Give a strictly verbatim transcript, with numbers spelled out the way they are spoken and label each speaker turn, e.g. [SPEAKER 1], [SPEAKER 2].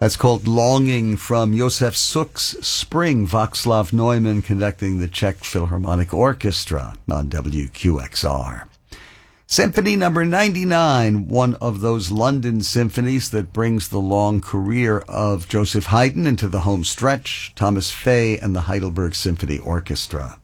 [SPEAKER 1] That's called Longing from Josef Suk's Spring. Václav Neumann conducting the Czech Philharmonic Orchestra on W Q X R. Symphony number ninety-nine, one of those London symphonies that brings the long career of Joseph Haydn into the home stretch, Thomas Fay and the Heidelberg Symphony Orchestra.